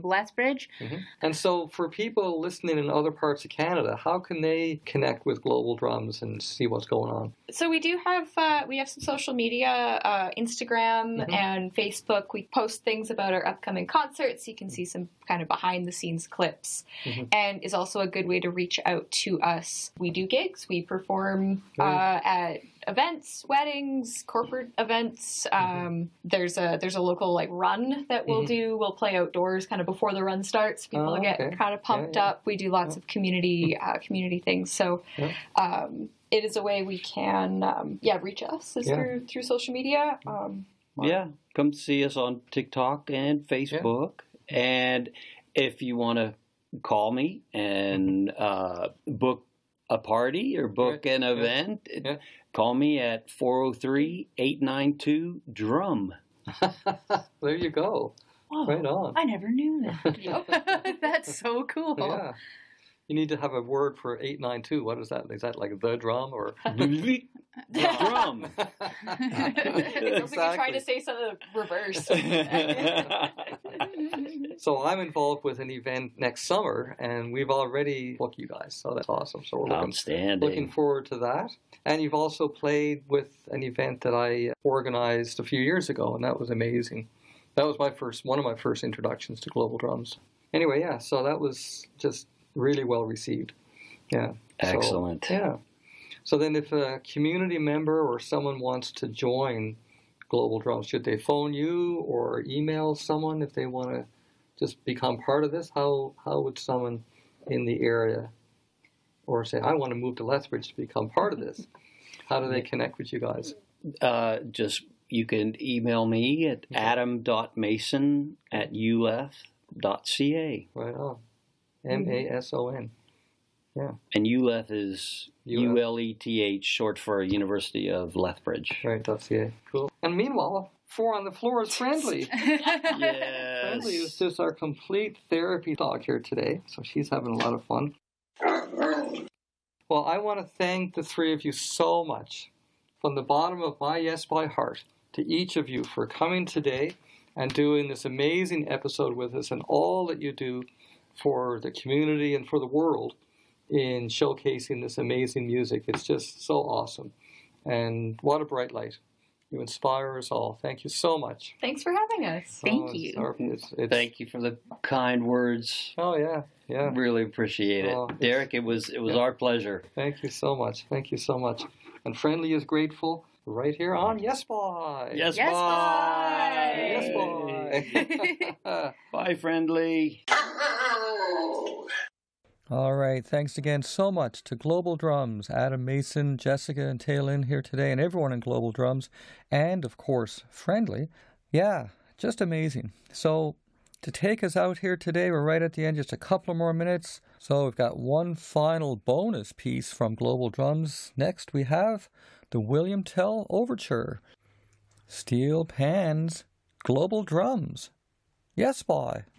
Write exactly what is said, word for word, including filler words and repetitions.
Lethbridge. Mm-hmm. And so for people listening in other parts of Canada, how can they connect with Global Drums and see what's going on? So we do have uh, we have some social media, uh, Instagram mm-hmm. and Facebook. We post things about our upcoming concerts. You can see some kind of behind the scenes clips, mm-hmm. and is also a good way to reach out to us. We do gigs. We perform uh, at events, weddings, corporate events. Um, mm-hmm. There's a there's a local like run that we'll mm-hmm. do. We'll play outdoors kind of before the run starts. People oh, get okay. kind of pumped yeah, yeah. up. We do lots yeah. of community uh, community things. So yeah. um, it is a way we can um, yeah reach us is yeah. through through social media. Um, yeah, come see us on TikTok and Facebook. Yeah. And if you want to call me and uh, book a party or book an event, yeah. call me at four oh three, eight nine two, DRUM. There you go. Whoa, right on. I never knew that. That's so cool. Yeah. You need to have a word for eight nine two. What is that? Is that like the drum or? Drum. It's exactly. Like you're trying to say something reverse. So I'm involved with an event next summer, and we've already booked you guys, so that's awesome. So we're looking, Outstanding. looking forward to that. And you've also played with an event that I organized a few years ago, and that was amazing. That was my first, one of my first introductions to Global Drums. Anyway, yeah, so that was just really well received. Yeah. Excellent. So, yeah. So then if a community member or someone wants to join Global Drums, should they phone you or email someone if they want to just become part of this? How how would someone in the area, or say, I want to move to Lethbridge to become part of this, how do they connect with you guys? Uh, just, you can email me at okay. adam dot mason at u leth dot c a. Right on. M A S O N. Yeah. And U L E T H is U L E T H, short for University of Lethbridge. Right, .ca. Cool. And meanwhile, Four on the Floor is Friendly. Yes. Friendly is just our complete therapy dog here today, so she's having a lot of fun. Well, I want to thank the three of you so much from the bottom of my Yes by heart to each of you for coming today and doing this amazing episode with us and all that you do for the community and for the world in showcasing this amazing music. It's just so awesome. And what a bright light. You inspire us all. Thank you so much. Thanks for having us. Oh, Thank it's, you. It's, it's, Thank you for the kind words. Oh, yeah. Yeah. Really appreciate it. Oh, Derek, it was it was yeah. our pleasure. Thank you so much. Thank you so much. And Friendly is grateful right here on Yes Boy. Yes, yes Boy. Yes Boy. Bye, Friendly. All right. Thanks again so much to Global Drums, Adam Mason, Jessica and Taylin here today, and everyone in Global Drums, and of course, Friendly. Yeah, just amazing. So to take us out here today, we're right at the end, just a couple more minutes. So we've got one final bonus piece from Global Drums. Next we have the William Tell Overture. Steel Pans, Global Drums. Yes, boy.